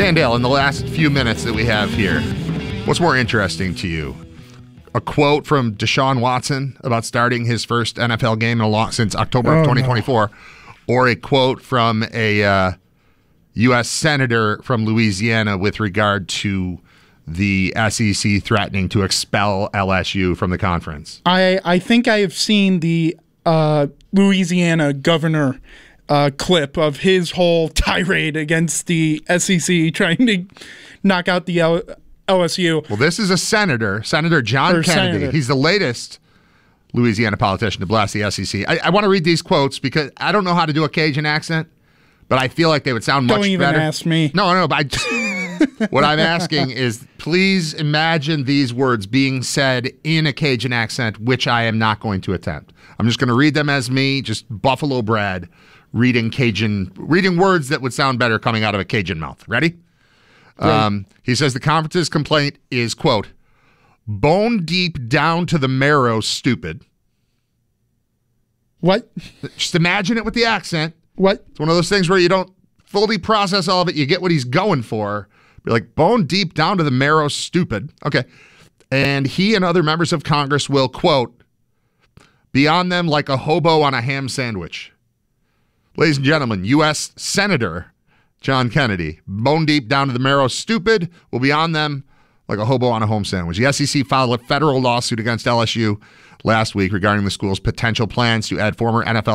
Dan Dale, in the last few minutes that we have here, what's more interesting to you? A quote from Deshaun Watson about starting his first NFL game since October of 2024, or a quote from a U.S. Senator from Louisiana with regard to the SEC threatening to expel LSU from the conference? I think I have seen the Louisiana governor clip of his whole tirade against the SEC trying to knock out the LSU. Well, this is a senator, Senator John Kennedy. He's the latest Louisiana politician to blast the SEC. I want to read these quotes because I don't know how to do a Cajun accent, but I feel like they would sound much better. Don't even ask me. No, but what I'm asking is, please imagine these words being said in a Cajun accent, which I am not going to attempt. I'm just going to read them as me, just Buffalo Brad, reading words that would sound better coming out of a Cajun mouth. Ready? Right. He says the conference's complaint is, quote, bone deep down to the marrow, stupid. What? Just imagine it with the accent. What? It's one of those things where you don't fully process all of it. You get what he's going for. Be like, bone deep down to the marrow, stupid. Okay. And he and other members of Congress will, quote, be on them like a hobo on a ham sandwich. Ladies and gentlemen, U.S. Senator John Kennedy, bone deep down to the marrow, stupid, will be on them like a hobo on a home sandwich. The SEC filed a federal lawsuit against LSU last week regarding the school's potential plans to add former NFL